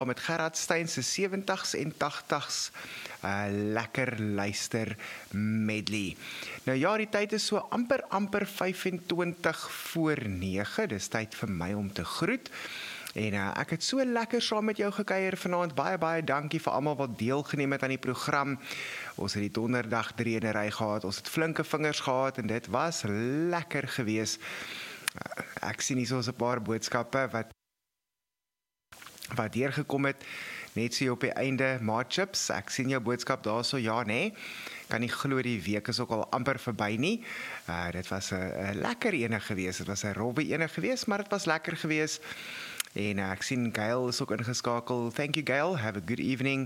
met Gerard Steyn se 70s en 80s lekker luister medley. Nou ja, die tyd is so amper 25 voor 9, dis tyd vir my om te groet. En ek het so lekker saam met jou gekuier vanaand, baie dankie vir almal wat deelgeneem het aan die program. Ons het die donderdag drieënery gehad, ons het flinke vingers gehad en dit was lekker gewees. Ek sien hier so 'n paar boodskappe wat deurgekom het, net so op die einde, Maatchips, ek sien jou boodskap daar so, ja nee, kan nie glo die week is ook al amper verby nie, dit was 'n lekker ene gewees, dit was 'n rowwe ene gewees, maar dit was lekker gewees, en ek sien Gail is ook ingeskakel, thank you Gail, have a good evening,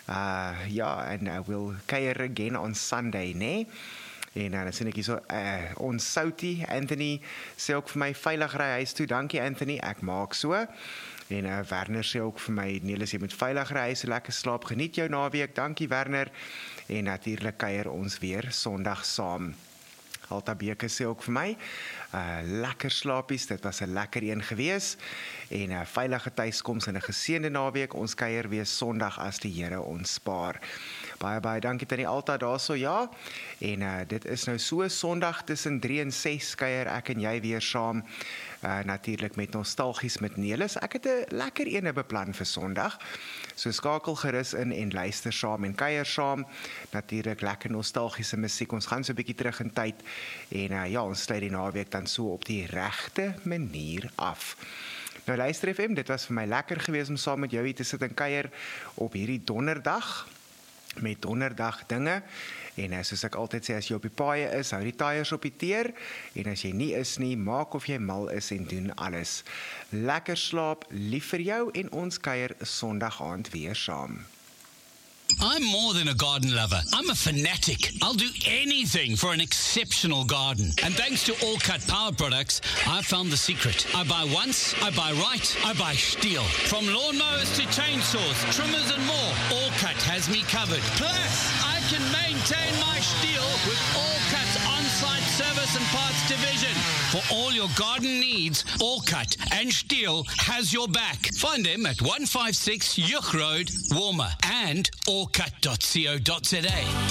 and we'll kuier again on Sunday, nee? En dan sien ek hier so, ons Soutie, Anthony, sê ook vir my veilig ry huis toe, dankie Anthony, ek maak so. En Werner sê ook vir my, Nelis, jy moet veilig ry huis, lekker slaap, geniet jou naweek, dankie Werner. En natuurlik kuier ons weer Sondag saam. Alta Beke sê ook vir my, lekker slaapies, dit was 'n lekker een gewees, en veilige tuiskoms en 'n geseënde naweek, ons kuier weer Sondag as die Here ons spaar. Baie dankie aan die Alta daarso, ja, en dit is nou so Sondag tussen 3 en 6 kuier ek en jy weer saam, natuurlik met Nostalgies met Nelis. Ek het 'n lekker ene beplan vir Sondag, so skakel gerus in en luister saam en kuier saam, natuurlik lekker nostalgiese musiek, ons gaan so 'n bietjie terug in tyd, en ons sluit die naweek dan so op die regte manier af. Nou luister FM, dit was vir my lekker gewees om saam met jou hier te sit en kuier op hierdie donderdag, met donderdag dinge, en soos ek altyd sê, as jy op die paaie is, hou die tyres op die teer, en as jy nie is nie, maak of jy mal is en doen alles. Lekker slaap, lief vir jou, en ons kuier Sondag aand weer saam. I'm more than a garden lover. I'm a fanatic. I'll do anything for an exceptional garden. And thanks to All Cut Power Products, I've found the secret. I buy once, I buy right, I buy Stihl. From lawnmowers to chainsaws, trimmers and more, All Cut has me covered. Plus, I can maintain my Stihl with All Cut's on-site service and parts division. For all your garden needs, All Cut and Stihl has your back. Find them at 156 Yuch Road, Warmer, and allcut.co.za.